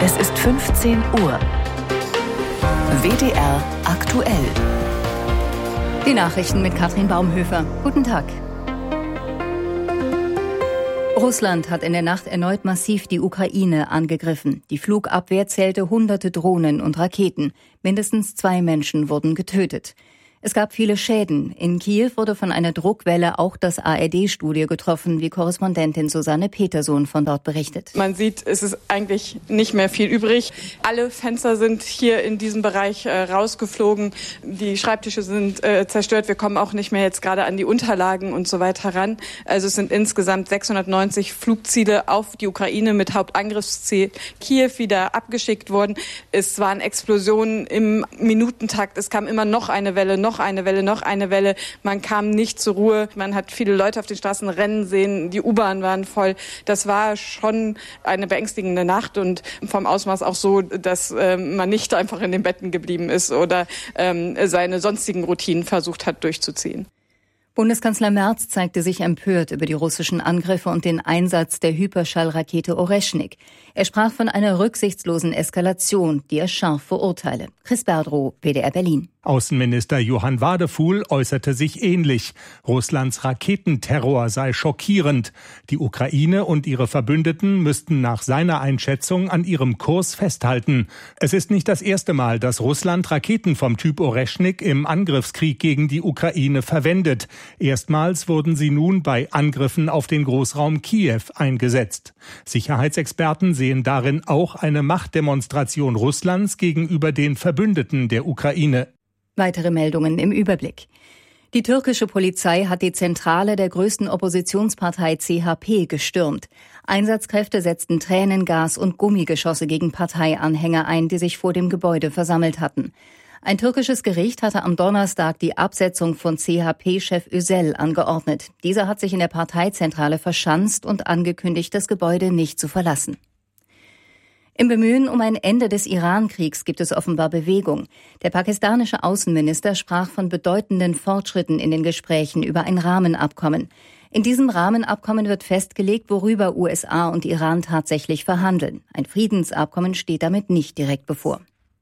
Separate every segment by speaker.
Speaker 1: Es ist 15 Uhr. WDR aktuell.
Speaker 2: Die Nachrichten mit Katrin Baumhöfer. Guten Tag. Russland hat in der Nacht erneut massiv die Ukraine angegriffen. Die Flugabwehr zählte hunderte Drohnen und Raketen. Mindestens 2 Menschen wurden getötet. Es gab viele Schäden. In Kiew wurde von einer Druckwelle auch das ARD-Studio getroffen, wie Korrespondentin Susanne Petersohn von dort berichtet.
Speaker 3: Man sieht, es ist eigentlich nicht mehr viel übrig. Alle Fenster sind hier in diesem Bereich rausgeflogen. Die Schreibtische sind zerstört. Wir kommen auch nicht mehr jetzt gerade an die Unterlagen und so weiter ran. Also es sind insgesamt 690 Flugziele auf die Ukraine mit Hauptangriffsziel Kiew wieder abgeschickt worden. Es waren Explosionen im Minutentakt. Es kam immer noch eine Welle, noch eine Welle. Man kam nicht zur Ruhe. Man hat viele Leute auf den Straßen rennen sehen. Die U-Bahn waren voll. Das war schon eine beängstigende Nacht und vom Ausmaß auch so, dass man nicht einfach in den Betten geblieben ist oder seine sonstigen Routinen versucht hat durchzuziehen.
Speaker 2: Bundeskanzler Merz zeigte sich empört über die russischen Angriffe und den Einsatz der Hyperschallrakete Oreschnik. Er sprach von einer rücksichtslosen Eskalation, die er scharf verurteile. Chris Berdrow, WDR Berlin.
Speaker 4: Außenminister Johann Wadefuhl äußerte sich ähnlich. Russlands Raketenterror sei schockierend. Die Ukraine und ihre Verbündeten müssten nach seiner Einschätzung an ihrem Kurs festhalten. Es ist nicht das erste Mal, dass Russland Raketen vom Typ Oreschnik im Angriffskrieg gegen die Ukraine verwendet. Erstmals wurden sie nun bei Angriffen auf den Großraum Kiew eingesetzt. Sicherheitsexperten sehen darin auch eine Machtdemonstration Russlands gegenüber den Verbündeten der Ukraine.
Speaker 2: Weitere Meldungen im Überblick. Die türkische Polizei hat die Zentrale der größten Oppositionspartei CHP gestürmt. Einsatzkräfte setzten Tränengas und Gummigeschosse gegen Parteianhänger ein, die sich vor dem Gebäude versammelt hatten. Ein türkisches Gericht hatte am Donnerstag die Absetzung von CHP-Chef Özel angeordnet. Dieser hat sich in der Parteizentrale verschanzt und angekündigt, das Gebäude nicht zu verlassen. Im Bemühen um ein Ende des Iran-Kriegs gibt es offenbar Bewegung. Der pakistanische Außenminister sprach von bedeutenden Fortschritten in den Gesprächen über ein Rahmenabkommen. In diesem Rahmenabkommen wird festgelegt, worüber USA und Iran tatsächlich verhandeln. Ein Friedensabkommen steht damit nicht direkt bevor.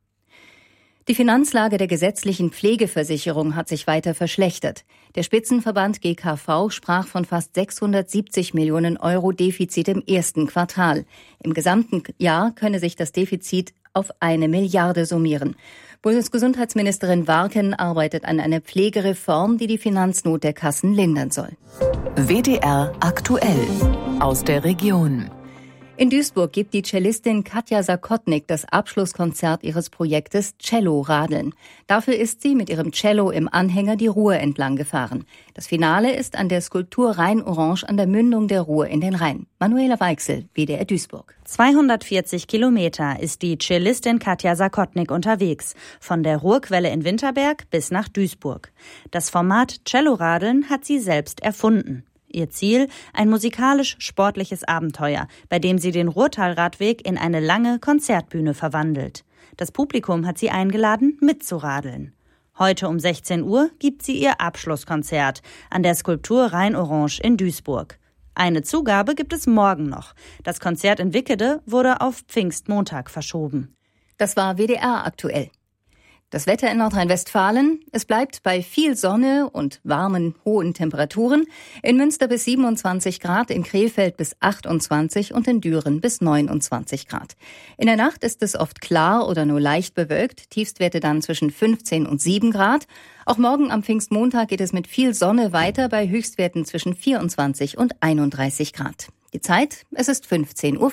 Speaker 2: Die Finanzlage der gesetzlichen Pflegeversicherung hat sich weiter verschlechtert. Der Spitzenverband GKV sprach von fast 670 Millionen Euro Defizit im ersten Quartal. Im gesamten Jahr könne sich das Defizit auf 1 Milliarde summieren. Bundesgesundheitsministerin Warken arbeitet an einer Pflegereform, die die Finanznot der Kassen lindern soll.
Speaker 1: WDR aktuell aus der Region.
Speaker 2: In Duisburg gibt die Cellistin Katja Sakotnik das Abschlusskonzert ihres Projektes Cello Radeln. Dafür ist sie mit ihrem Cello im Anhänger die Ruhr entlang gefahren. Das Finale ist an der Skulptur Rhein-Orange an der Mündung der Ruhr in den Rhein. Manuela Weichsel, WDR Duisburg.
Speaker 5: 240 Kilometer ist die Cellistin Katja Sakotnik unterwegs, von der Ruhrquelle in Winterberg bis nach Duisburg. Das Format Cello Radeln hat sie selbst erfunden. Ihr Ziel, ein musikalisch-sportliches Abenteuer, bei dem sie den Ruhrtalradweg in eine lange Konzertbühne verwandelt. Das Publikum hat sie eingeladen, mitzuradeln. Heute um 16 Uhr gibt sie ihr Abschlusskonzert an der Skulptur Rhein-Orange in Duisburg. Eine Zugabe gibt es morgen noch. Das Konzert in Wickede wurde auf Pfingstmontag verschoben.
Speaker 2: Das war WDR aktuell. Das Wetter in Nordrhein-Westfalen, es bleibt bei viel Sonne und warmen, hohen Temperaturen. In Münster bis 27 Grad, in Krefeld bis 28 und in Düren bis 29 Grad. In der Nacht ist es oft klar oder nur leicht bewölkt, Tiefstwerte dann zwischen 15 und 7 Grad. Auch morgen am Pfingstmontag geht es mit viel Sonne weiter bei Höchstwerten zwischen 24 und 31 Grad. Die Zeit, es ist 15:04 Uhr.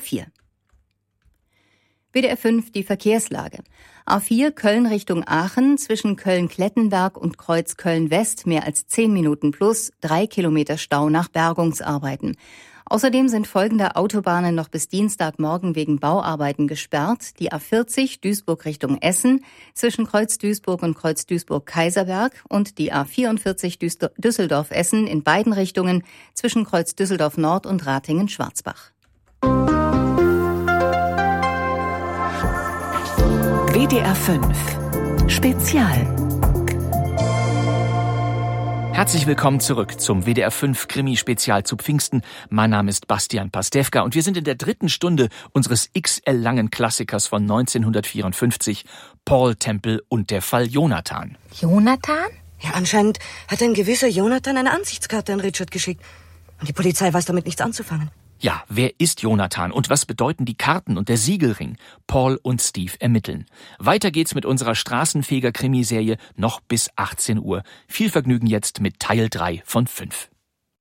Speaker 2: WDR 5 die Verkehrslage. A4 Köln Richtung Aachen, zwischen Köln-Klettenberg und Kreuz Köln-West mehr als 10 Minuten plus, 3 Kilometer Stau nach Bergungsarbeiten. Außerdem sind folgende Autobahnen noch bis Dienstagmorgen wegen Bauarbeiten gesperrt. Die A40 Duisburg Richtung Essen, zwischen Kreuz Duisburg und Kreuz Duisburg-Kaiserberg und die A44 Düsseldorf-Essen in beiden Richtungen, zwischen Kreuz Düsseldorf Nord und Ratingen-Schwarzbach.
Speaker 1: WDR 5 Spezial.
Speaker 6: Herzlich willkommen zurück zum WDR 5 Krimi-Spezial zu Pfingsten. Mein Name ist Bastian Pastewka und wir sind in der 3. Stunde unseres XL-langen Klassikers von 1954, Paul Temple und der Fall Jonathan.
Speaker 7: Jonathan?
Speaker 8: Ja, anscheinend hat ein gewisser Jonathan eine Ansichtskarte an Richard geschickt. Und die Polizei weiß damit nichts anzufangen.
Speaker 6: Ja, wer ist Jonathan und was bedeuten die Karten und der Siegelring? Paul und Steve ermitteln. Weiter geht's mit unserer Straßenfeger-Krimiserie noch bis 18 Uhr. Viel Vergnügen jetzt mit Teil 3 von 5.